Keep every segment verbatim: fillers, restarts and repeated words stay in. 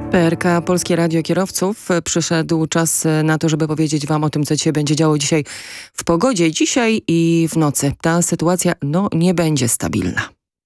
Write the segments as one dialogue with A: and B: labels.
A: P R K, Polskie Radio Kierowców. Przyszedł czas na to, żeby powiedzieć wam o tym, co się będzie działo dzisiaj w pogodzie. Dzisiaj i w nocy. Ta sytuacja no, nie będzie stabilna.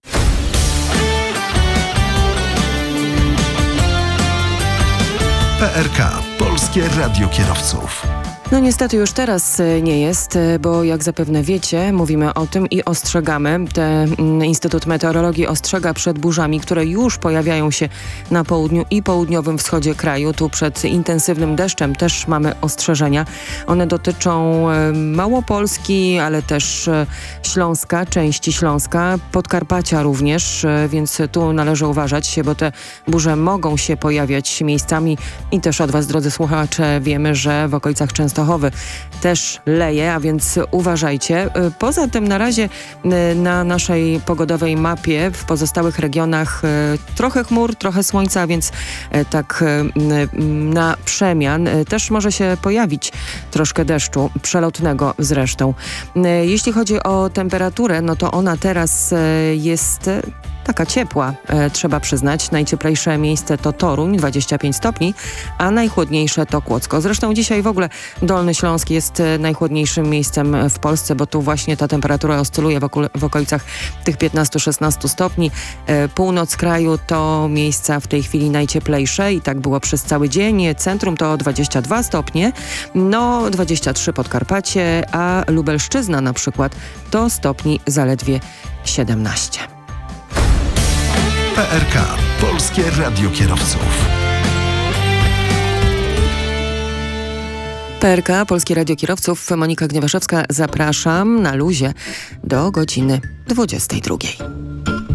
B: P R K, Polskie Radio Kierowców.
A: No niestety już teraz nie jest, bo jak zapewne wiecie, mówimy o tym i ostrzegamy. Te, Instytut Meteorologii ostrzega przed burzami, które już pojawiają się na południu i południowym wschodzie kraju. Tu przed intensywnym deszczem też mamy ostrzeżenia. One dotyczą Małopolski, ale też Śląska, części Śląska, Podkarpacia również, więc tu należy uważać, bo te burze mogą się pojawiać miejscami i też od was, drodzy słuchacze, wiemy, że w okolicach Częstochowy też leje, a więc uważajcie. Poza tym na razie na naszej pogodowej mapie w pozostałych regionach trochę chmur, trochę słońca, a więc tak na przemian też może się pojawić troszkę deszczu, przelotnego zresztą. Jeśli chodzi o temperaturę, no to ona teraz jest taka ciepła, e, trzeba przyznać. Najcieplejsze miejsce to Toruń, dwadzieścia pięć stopni, a najchłodniejsze to Kłodzko. Zresztą dzisiaj w ogóle Dolny Śląsk jest e, najchłodniejszym miejscem w Polsce, bo tu właśnie ta temperatura oscyluje w, okul- w okolicach tych piętnaście szesnaście stopni. E, północ kraju to miejsca w tej chwili najcieplejsze i tak było przez cały dzień. Centrum to dwadzieścia dwa stopnie, no dwadzieścia trzy Podkarpacie, a Lubelszczyzna na przykład to stopni zaledwie siedemnaście.
B: P R K, Polskie Radio Kierowców.
A: P R K, Polskie Radio Kierowców. Monika Gniewaszewska, zapraszam na luzie do godziny dwudziestej drugiej.